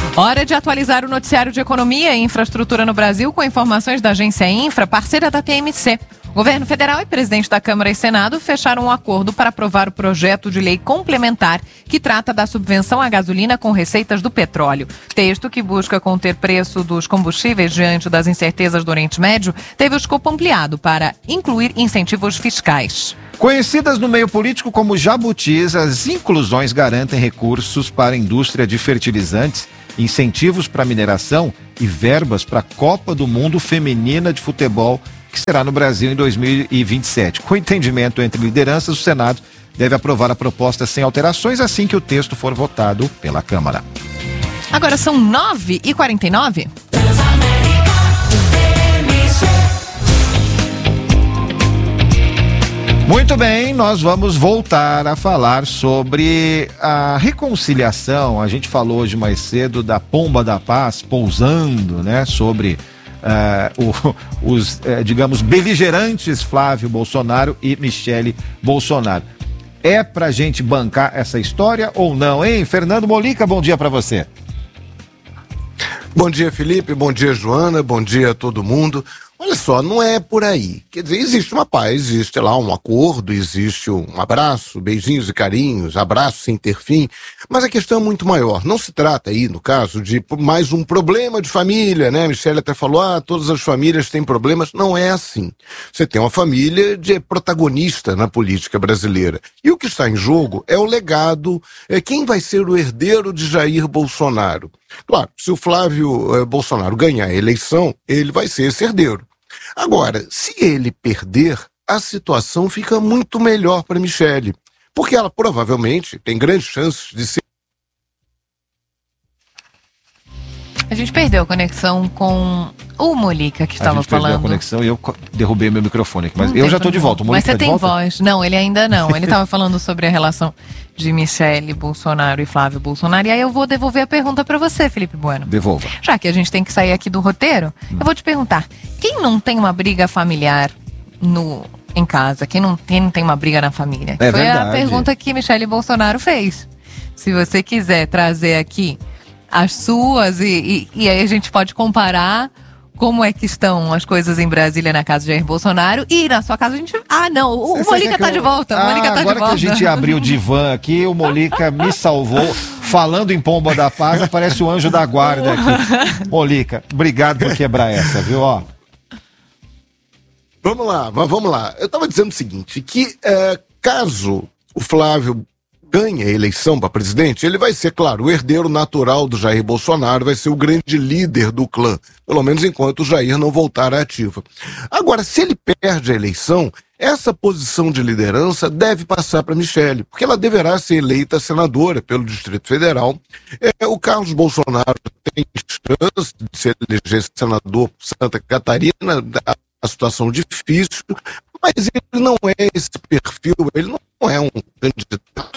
Hora de atualizar o noticiário de economia e infraestrutura no Brasil com informações da agência Infra, parceira da TMC. O governo federal e presidente da Câmara e Senado fecharam um acordo para aprovar o projeto de lei complementar que trata da subvenção à gasolina com receitas do petróleo. Texto que busca conter preço dos combustíveis diante das incertezas do Oriente Médio teve o escopo ampliado para incluir incentivos fiscais. Conhecidas no meio político como jabutis, as inclusões garantem recursos para a indústria de fertilizantes, incentivos para mineração e verbas para a Copa do Mundo Feminina de Futebol, que será no Brasil em 2027. Com entendimento entre lideranças, o Senado deve aprovar a proposta sem alterações assim que o texto for votado pela Câmara. Agora são 9h49. Muito bem, nós vamos voltar a falar sobre a reconciliação. A gente falou hoje mais cedo da Pomba da Paz pousando, né, sobre os digamos, beligerantes Flávio Bolsonaro e Michele Bolsonaro. É pra gente bancar essa história ou não, hein? Fernando Molica, bom dia pra você. Bom dia, Felipe, bom dia, Joana, bom dia a todo mundo. Olha só, não é por aí. Quer dizer, existe uma paz, existe lá um acordo, existe um abraço, beijinhos e carinhos, abraço sem ter fim, mas a questão é muito maior. Não se trata aí, no caso, de mais um problema de família, né? Michele até falou, todas as famílias têm problemas. Não é assim. Você tem uma família de protagonista na política brasileira. E o que está em jogo é o legado, quem vai ser o herdeiro de Jair Bolsonaro. Claro, se o Flávio Bolsonaro ganhar a eleição, ele vai ser esse herdeiro. Agora, se ele perder, a situação fica muito melhor para Michele, porque ela provavelmente tem grandes chances de ser... A gente perdeu a conexão com o Molica que estava falando. A gente perdeu a conexão e eu derrubei meu microfone aqui, mas eu já estou de volta. O Molica mas você tá de tem volta? voz. Não, ele ainda não. Ele estava falando sobre a relação de Michele Bolsonaro e Flávio Bolsonaro. E aí eu vou devolver a pergunta para você, Felipe Bueno. Devolva. Já que a gente tem que sair aqui do roteiro, eu vou te perguntar. Quem não tem uma briga familiar em casa? Quem não tem uma briga na família? É Foi verdade. a pergunta que Michele Bolsonaro fez. Se você quiser trazer aqui as suas e aí a gente pode comparar como é que estão as coisas em Brasília na casa de Jair Bolsonaro e na sua casa a gente... o Molica tá de volta. O Molica tá de volta. Agora que a gente abriu o divã aqui, o Molica me salvou. Falando em Pomba da Paz, aparece o anjo da guarda aqui. Molica, obrigado por quebrar essa, viu? Ó. Vamos lá. Eu estava dizendo o seguinte, que caso o Flávio ganhe a eleição para presidente, ele vai ser, claro, o herdeiro natural do Jair Bolsonaro, vai ser o grande líder do clã, pelo menos enquanto o Jair não voltar à ativa. Agora, se ele perde a eleição, essa posição de liderança deve passar para Michele, porque ela deverá ser eleita senadora pelo Distrito Federal. O Carlos Bolsonaro tem chance de se eleger senador por Santa Catarina, a situação difícil, mas ele não é esse perfil, ele não é um candidato.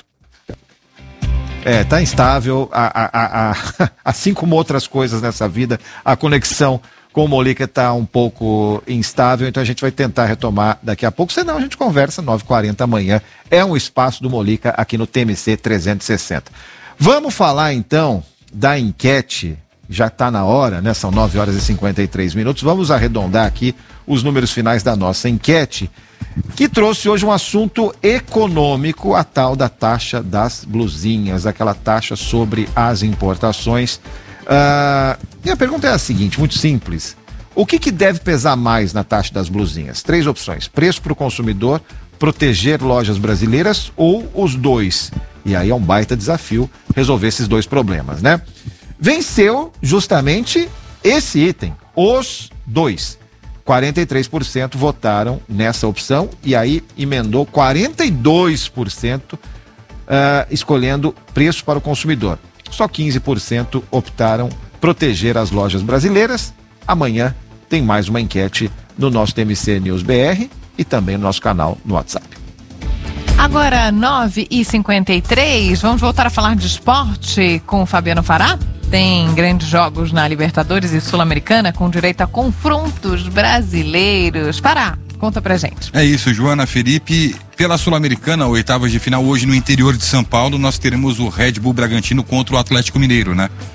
Tá instável, assim como outras coisas nessa vida, a conexão com o Molica tá um pouco instável, então a gente vai tentar retomar daqui a pouco, senão a gente conversa 9h40 amanhã, é um espaço do Molica aqui no TMC 360. Vamos falar então da enquete, já está na hora, né? São 9h53, vamos arredondar aqui os números finais da nossa enquete, que trouxe hoje um assunto econômico, a tal da taxa das blusinhas, aquela taxa sobre as importações. E a pergunta é a seguinte, muito simples. O que deve pesar mais na taxa das blusinhas? 3 opções. Preço para o consumidor, proteger lojas brasileiras ou os dois? E aí é um baita desafio resolver esses 2 problemas, né? Venceu justamente esse item, os 2. 43% votaram nessa opção e aí emendou 42% escolhendo preço para o consumidor. Só 15% optaram proteger as lojas brasileiras. Amanhã tem mais uma enquete no nosso TMC News BR e também no nosso canal no WhatsApp. Agora 9h53, vamos voltar a falar de esporte com o Fabiano Fará? Tem grandes jogos na Libertadores e Sul-Americana com direito a confrontos brasileiros. Fará, conta pra gente. É isso, Joana, Felipe. Pela Sul-Americana, oitavas de final hoje no interior de São Paulo, nós teremos o Red Bull Bragantino contra o Atlético Mineiro, né?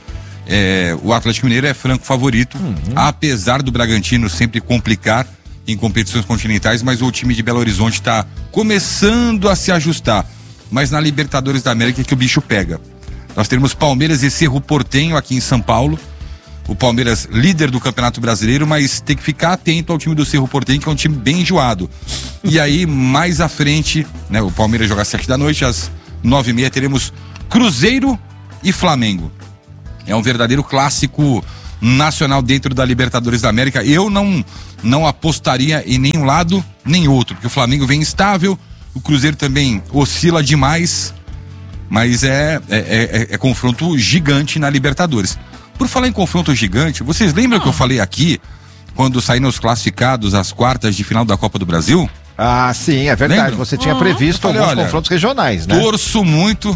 o Atlético Mineiro é franco favorito, apesar do Bragantino sempre complicar em competições continentais, mas o time de Belo Horizonte está começando a se ajustar. Mas na Libertadores da América é que o bicho pega. Nós teremos Palmeiras e Cerro Porteño aqui em São Paulo. O Palmeiras líder do Campeonato Brasileiro, mas tem que ficar atento ao time do Cerro Porteño, que é um time bem enjoado. E aí, mais à frente, né, o Palmeiras joga às 7h, às 9h30 teremos Cruzeiro e Flamengo. É um verdadeiro clássico nacional dentro da Libertadores da América. Eu não apostaria em nenhum lado nem outro, porque o Flamengo vem instável, o Cruzeiro também oscila demais, mas é confronto gigante na Libertadores. Por falar em confronto gigante, vocês lembram que eu falei aqui, quando saíram os classificados às quartas de final da Copa do Brasil? Ah, sim, é verdade. Lembra? Você tinha previsto alguns confrontos regionais, né? Torço muito.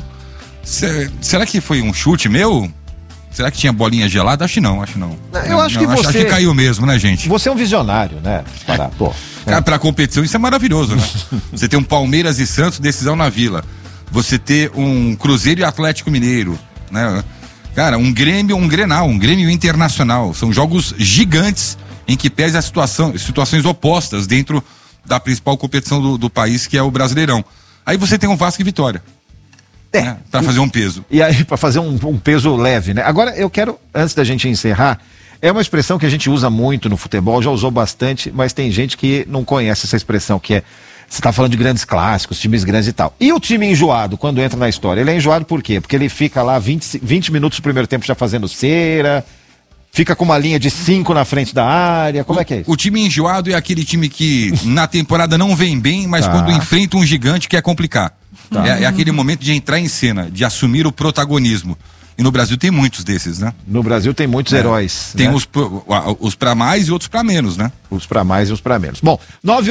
Será que foi um chute meu? Será que tinha bolinha gelada? Acho que não. Eu acho que você... Acho que caiu mesmo, né, gente? Você é um visionário, né? Cara, pra competição isso é maravilhoso, né? Você tem um Palmeiras e Santos, decisão na Vila. Você ter um Cruzeiro e Atlético Mineiro, né? Cara, um Grêmio, um Grenal, um Grêmio Internacional. São jogos gigantes em que pese as situações opostas dentro da principal competição do país, que é o Brasileirão. Aí você tem um Vasco e Vitória. Né, para fazer um peso. E aí, para fazer um peso leve, né? Agora, eu quero, antes da gente encerrar, é uma expressão que a gente usa muito no futebol, já usou bastante, mas tem gente que não conhece essa expressão, que é, você tá falando de grandes clássicos, times grandes e tal. E o time enjoado, quando entra na história, ele é enjoado por quê? Porque ele fica lá 20 minutos do primeiro tempo já fazendo cera, fica com uma linha de 5 na frente da área, como é que é isso? O time enjoado é aquele time que na temporada não vem bem, mas quando enfrenta um gigante quer complicar. É aquele momento de entrar em cena, de assumir o protagonismo. E no Brasil tem muitos desses, né? No Brasil tem muitos heróis. Tem né? os pra mais e outros pra menos, né? Os pra mais e os pra menos. Bom,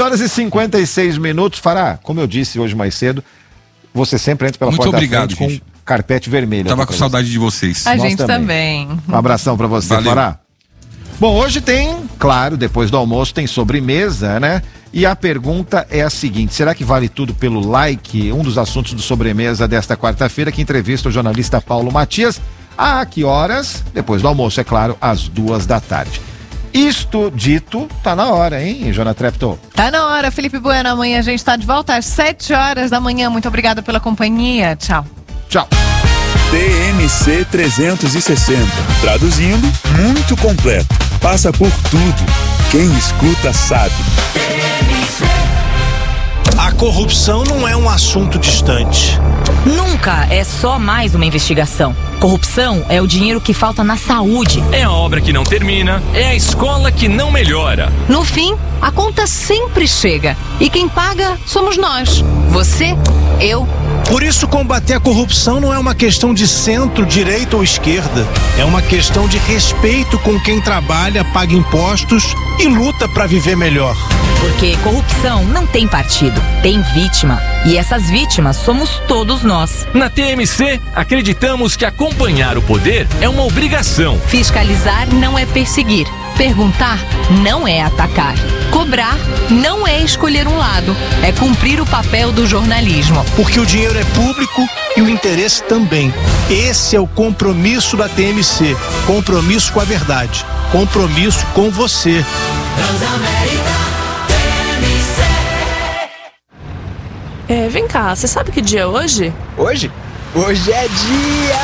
9h56, Fará, como eu disse hoje mais cedo, você sempre entra pela Muito porta obrigado, da frente gente. com carpete vermelho. Tava com saudade de vocês. A Nós gente também. Um abração pra você, Valeu. Fará. Bom, hoje tem, claro, depois do almoço tem sobremesa, né? E a pergunta é a seguinte: será que vale tudo pelo like? Um dos assuntos do sobremesa desta quarta-feira, que entrevista o jornalista Paulo Matias. A que horas? Depois do almoço, é claro, às 14h. Isto dito, tá na hora, hein, Jona Trepto? Tá na hora, Felipe Bueno. Amanhã a gente tá de volta às 7h. Muito obrigada pela companhia. Tchau. Tchau. TMC 360. Traduzindo, muito completo. Passa por tudo. Quem escuta sabe. A corrupção não é um assunto distante. Nunca é só mais uma investigação. Corrupção é o dinheiro que falta na saúde. É a obra que não termina, é a escola que não melhora. No fim, a conta sempre chega. E quem paga somos nós. Você, eu. Por isso, combater a corrupção não é uma questão de centro, direita ou esquerda. É uma questão de respeito com quem trabalha, paga impostos e luta para viver melhor. Porque corrupção não tem partido, tem vítima. E essas vítimas somos todos nós. Na TMC, acreditamos que acompanhar o poder é uma obrigação. Fiscalizar não é perseguir. Perguntar não é atacar. Cobrar não é escolher um lado. É cumprir o papel do jornalismo. Porque o dinheiro é público e o interesse também. Esse é o compromisso da TMC. Compromisso com a verdade. Compromisso com você. Vem cá, você sabe que dia é hoje? Hoje? Hoje é dia